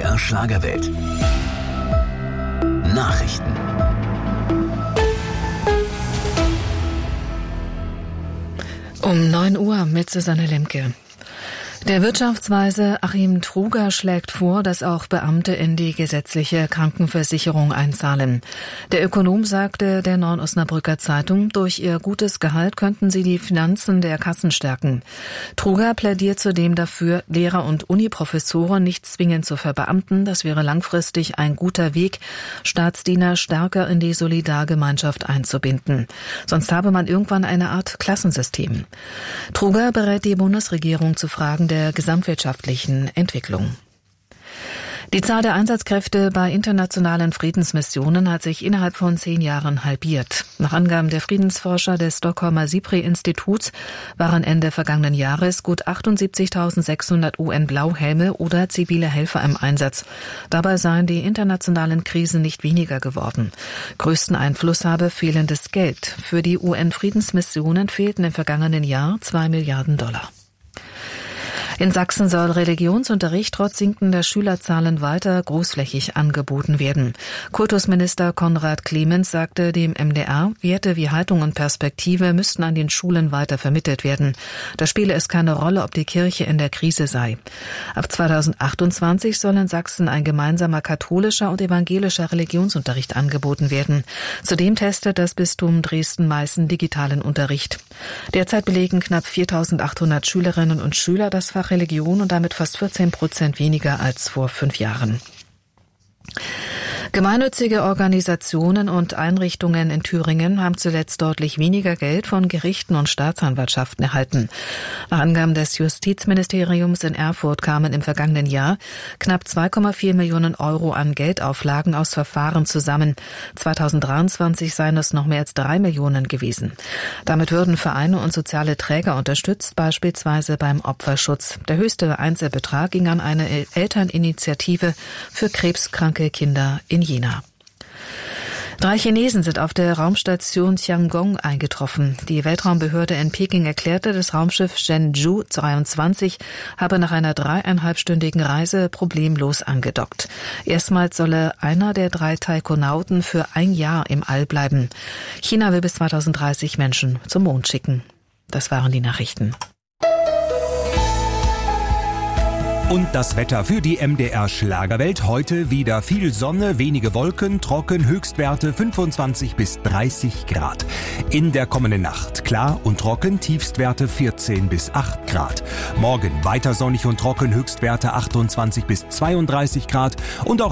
MDR Schlagerwelt. Nachrichten. Um 9 Uhr mit Susanne Lemke. Der Wirtschaftsweise Achim Truger schlägt vor, dass auch Beamte in die gesetzliche Krankenversicherung einzahlen. Der Ökonom sagte der Neuen Osnabrücker Zeitung, durch ihr gutes Gehalt könnten sie die Finanzen der Kassen stärken. Truger plädiert zudem dafür, Lehrer und Uniprofessoren nicht zwingend zu verbeamten. Das wäre langfristig ein guter Weg, Staatsdiener stärker in die Solidargemeinschaft einzubinden. Sonst habe man irgendwann eine Art Klassensystem. Truger berät die Bundesregierung zu Fragen der gesamtwirtschaftlichen Entwicklung. Die Zahl der Einsatzkräfte bei internationalen Friedensmissionen hat sich innerhalb von 10 Jahren halbiert. Nach Angaben der Friedensforscher des Stockholmer SIPRI-Instituts waren Ende vergangenen Jahres gut 78.600 UN-Blauhelme oder zivile Helfer im Einsatz. Dabei seien die internationalen Krisen nicht weniger geworden. Größten Einfluss habe fehlendes Geld. Für die UN-Friedensmissionen fehlten im vergangenen Jahr $2 Milliarden. In Sachsen soll Religionsunterricht trotz sinkender Schülerzahlen weiter großflächig angeboten werden. Kultusminister Konrad Clemens sagte dem MDR, Werte wie Haltung und Perspektive müssten an den Schulen weiter vermittelt werden. Da spiele es keine Rolle, ob die Kirche in der Krise sei. Ab 2028 soll in Sachsen ein gemeinsamer katholischer und evangelischer Religionsunterricht angeboten werden. Zudem testet das Bistum Dresden-Meißen digitalen Unterricht. Derzeit belegen knapp 4.800 Schülerinnen und Schüler das Fach Religion und damit fast 14% weniger als vor 5 Jahren. Gemeinnützige Organisationen und Einrichtungen in Thüringen haben zuletzt deutlich weniger Geld von Gerichten und Staatsanwaltschaften erhalten. Nach Angaben des Justizministeriums in Erfurt kamen im vergangenen Jahr knapp 2,4 Millionen Euro an Geldauflagen aus Verfahren zusammen. 2023 seien es noch mehr als 3 Millionen gewesen. Damit würden Vereine und soziale Träger unterstützt, beispielsweise beim Opferschutz. Der höchste Einzelbetrag ging an eine Elterninitiative für krebskranke Kinder in China. 3 Chinesen sind auf der Raumstation Tiangong eingetroffen. Die Weltraumbehörde in Peking erklärte, das Raumschiff Zhenzhou 23 habe nach einer 3,5-stündigen Reise problemlos angedockt. Erstmals solle einer der 3 Taikonauten für 1 Jahr im All bleiben. China will bis 2030 Menschen zum Mond schicken. Das waren die Nachrichten. Und das Wetter für die MDR Schlagerwelt. Heute wieder viel Sonne, wenige Wolken, trocken, Höchstwerte 25 bis 30 Grad. In der kommenden Nacht klar und trocken, Tiefstwerte 14 bis 8 Grad. Morgen weiter sonnig und trocken, Höchstwerte 28 bis 32 Grad und auch